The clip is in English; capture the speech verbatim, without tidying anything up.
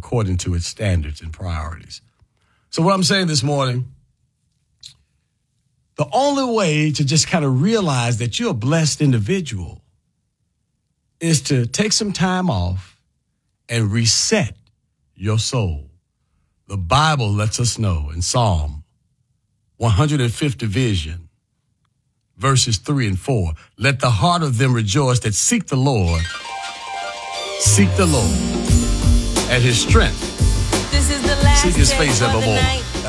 according to its standards and priorities. So what I'm saying this morning, the only way to just kind of realize that you're a blessed individual is to take some time off and reset your soul. The Bible lets us know in Psalm one hundred fifth Division, verses three and four, let the heart of them rejoice that seek the Lord, seek the Lord, and his strength, This is the last seek his face evermore.